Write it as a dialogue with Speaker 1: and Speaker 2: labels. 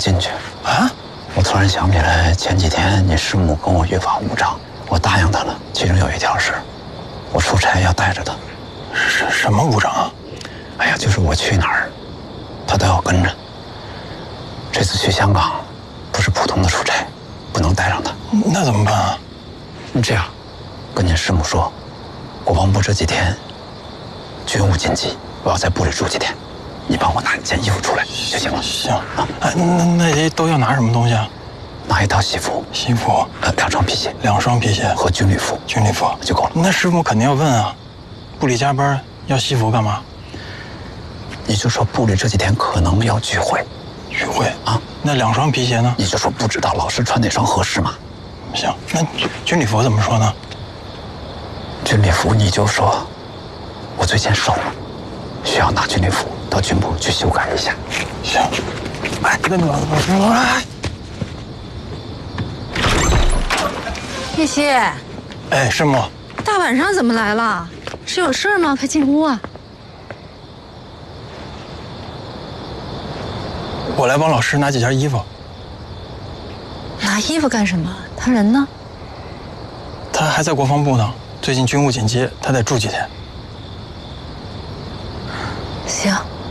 Speaker 1: 进去
Speaker 2: 啊！
Speaker 1: 我突然想起来，前几天你师母跟我约法无章，我答应她了。其中有一条是，我出差要带着她。
Speaker 2: 什么无章啊？
Speaker 1: 哎呀，就是我去哪儿，她都要跟着。这次去香港，不是普通的出差，不能带上她。
Speaker 2: 那怎么办啊？
Speaker 1: 你这样，跟你师母说，国防部这几天军务紧急，我要在部里住几天，你帮我拿一件衣服出来就行了。
Speaker 2: 行啊，哎，那都要拿什么东西啊？
Speaker 1: 拿一套西服，
Speaker 2: 西服
Speaker 1: 2双皮鞋
Speaker 2: ，2双皮鞋
Speaker 1: 和军礼服，
Speaker 2: 军礼服
Speaker 1: 就够了。
Speaker 2: 那师傅肯定要问啊，部里加班要西服干嘛？
Speaker 1: 你就说部里这几天可能要聚会，
Speaker 2: 聚会
Speaker 1: 啊？
Speaker 2: 那2双皮鞋呢？
Speaker 1: 你就说不知道老师穿哪双合适嘛。
Speaker 2: 行，那军礼服怎么说呢？
Speaker 1: 军礼服你就说，我最近瘦了，需要拿军礼服到军部去修改一下。
Speaker 2: 行，哎，哎。
Speaker 3: 叶希，
Speaker 2: 哎，师母，
Speaker 3: 大晚上怎么来了？是有事吗？快进屋啊！
Speaker 2: 我来帮老师拿几件衣服。
Speaker 3: 拿衣服干什么？他人呢？
Speaker 2: 他还在国防部呢，最近军务紧急，他得住几天。
Speaker 3: 行。